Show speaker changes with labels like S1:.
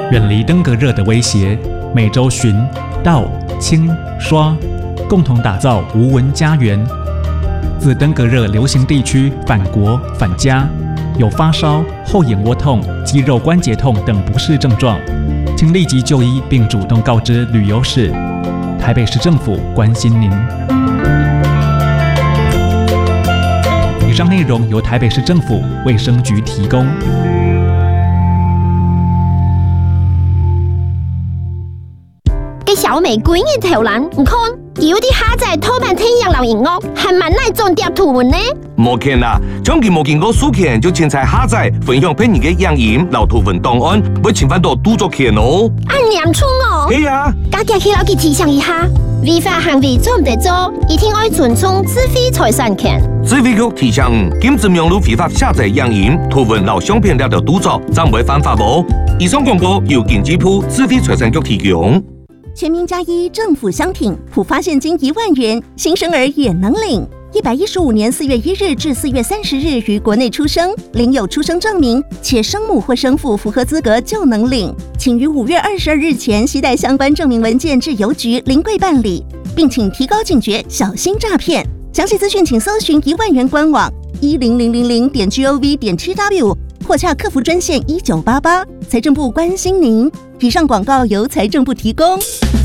S1: 远离登革热的威胁，每周巡、倒、清、刷，共同打造无蚊家园。自登革热流行地区返国返家，有发烧、后眼窝痛、肌肉关节痛等不适症状，请立即就医并主动告知旅游史。台北市政府关心您。以上内容由台北市政府卫生局提供。
S2: 给小美闺嘅條欄，唔看，有啲蝦仔拖半天養留營屋，係咪耐種碟圖文呢？
S3: 冇見啦，將佢冇見過書權就凊彩蝦仔分享俾你嘅養鹽留圖文檔案，會侵犯到著作權哦。
S2: 按念出哦。
S3: 係啊，
S2: 家己去老佢提醒一下，違法行為做唔得做，一定愛尊重智慧財產權。
S3: 智慧局提醒禁止用於非法下載養鹽圖文留相片了的著作，暫為犯法哦。以上廣告由經濟部智慧財產局提供。
S4: 全民加一，政府相挺，普發現金1萬元，新生兒也能領。115年4月1日至4月30日於國內出生，領有出生證明，且生母或生父符合資格就能領。請於5月22日前攜帶相關證明文件至郵局臨櫃辦理，並請提高警覺，小心詐騙。詳細資訊請搜尋1萬元官網10000.gov.tw 或洽客服專線1988。財政部關心您。以上廣告由財政部提供。